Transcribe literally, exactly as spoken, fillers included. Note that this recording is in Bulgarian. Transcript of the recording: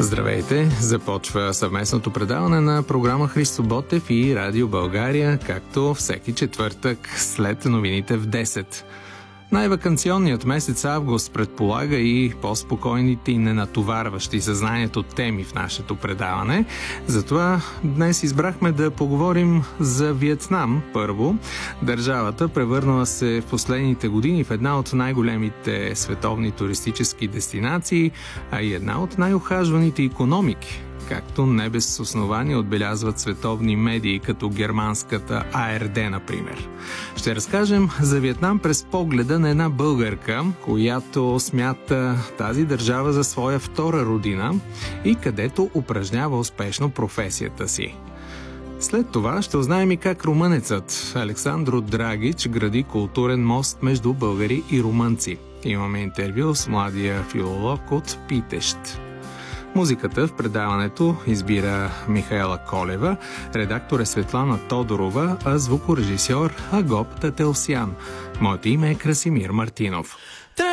Здравейте! Започва съвместното предаване на програма Христо Ботев и Радио България, както всеки четвъртък след новините в десет. Най-ваканционният месец август предполага и по-спокойните и ненатоварващи съзнанието теми в нашето предаване. Затова днес избрахме да поговорим за Виетнам първо. Държавата превърнала се в последните години в една от най-големите световни туристически дестинации, а и една от най-ухажваните икономики, както не без основание отбелязват световни медии, като германската А Р Д, например. Ще разкажем за Виетнам през погледа на една българка, която смята тази държава за своя втора родина и където упражнява успешно професията си. След това ще узнаем и как румънецът Александро Драгич гради културен мост между българи и румънци. Имаме интервю с младия филолог от Питещ. Музиката в предаването избира Михаела Колева, редактор е Светлана Тодорова, а звукорежисьор Агоп Тателсян. Моето име е Красимир Мартинов.